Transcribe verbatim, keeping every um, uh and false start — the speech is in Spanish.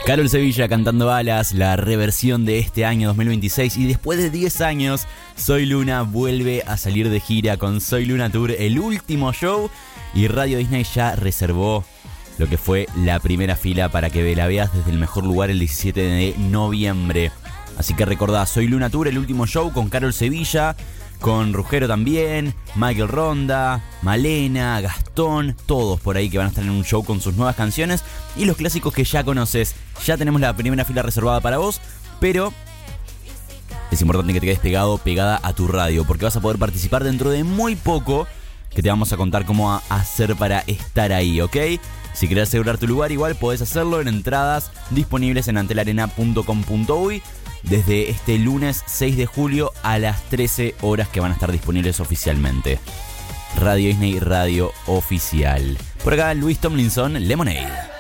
Carol Sevilla cantando Alas, la reversión de este año dos mil veintiséis. Y después de diez años, Soy Luna vuelve a salir de gira con Soy Luna Tour, el último show. Y Radio Disney ya reservó lo que fue la primera fila para que la veas desde el mejor lugar el diecisiete de noviembre. Así que recordá, Soy Luna Tour, el último show con Carol Sevilla, con Rugero también, Michael Ronda, Malena, Gastón, todos por ahí que van a estar en un show con sus nuevas canciones y los clásicos que ya conoces. Ya tenemos la primera fila reservada para vos, pero es importante que te quedes pegado, pegada a tu radio, porque vas a poder participar dentro de muy poco, que te vamos a contar cómo a hacer para estar ahí, ¿ok? Si querés asegurar tu lugar, igual podés hacerlo en entradas disponibles en antelarena punto com punto uy desde este lunes seis de julio a las trece horas que van a estar disponibles oficialmente. Radio Disney, radio oficial. Por acá, Luis Tomlinson, Lemonade.